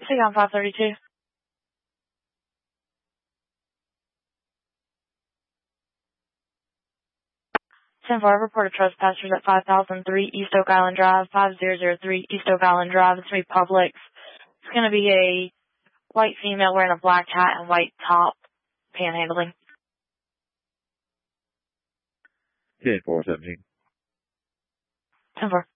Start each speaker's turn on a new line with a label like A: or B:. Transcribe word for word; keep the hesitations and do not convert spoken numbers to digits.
A: See you on five thirty-two. ten four, report of trespassers at five thousand three East Oak Island Drive, five thousand three East Oak Island Drive. It's going to be Publix. It's going to be a white female wearing a black hat and white top, panhandling.
B: ten four seventeen.
A: ten four.